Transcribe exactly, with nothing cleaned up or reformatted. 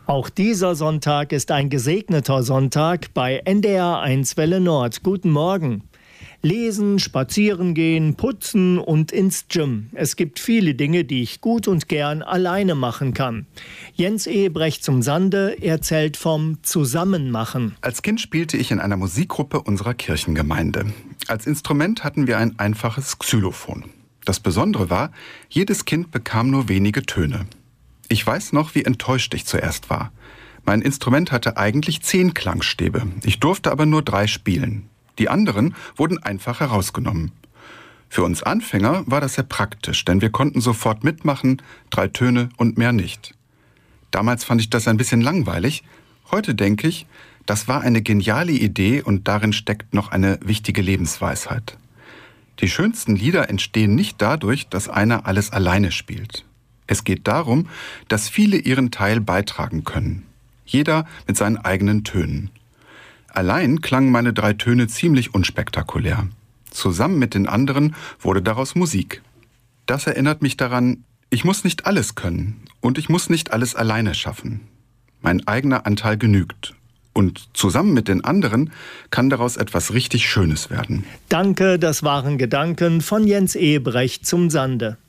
Auch dieser Sonntag ist ein gesegneter Sonntag bei N D R eins Welle Nord. Guten Morgen. Lesen, spazieren gehen, putzen und ins Gym. Es gibt viele Dinge, die ich gut und gern alleine machen kann. Jens Ehebrecht zum Sande erzählt vom Zusammenmachen. Als Kind spielte ich in einer Musikgruppe unserer Kirchengemeinde. Als Instrument hatten wir ein einfaches Xylophon. Das Besondere war, jedes Kind bekam nur wenige Töne. Ich weiß noch, wie enttäuscht ich zuerst war. Mein Instrument hatte eigentlich zehn Klangstäbe. Ich durfte aber nur drei spielen. Die anderen wurden einfach herausgenommen. Für uns Anfänger war das sehr praktisch, denn wir konnten sofort mitmachen, drei Töne und mehr nicht. Damals fand ich das ein bisschen langweilig. Heute denke ich, das war eine geniale Idee und darin steckt noch eine wichtige Lebensweisheit. Die schönsten Lieder entstehen nicht dadurch, dass einer alles alleine spielt. Es geht darum, dass viele ihren Teil beitragen können. Jeder mit seinen eigenen Tönen. Allein klangen meine drei Töne ziemlich unspektakulär. Zusammen mit den anderen wurde daraus Musik. Das erinnert mich daran, ich muss nicht alles können und ich muss nicht alles alleine schaffen. Mein eigener Anteil genügt. Und zusammen mit den anderen kann daraus etwas richtig Schönes werden. Danke, das waren Gedanken von Jens Ehebrecht zum Sande.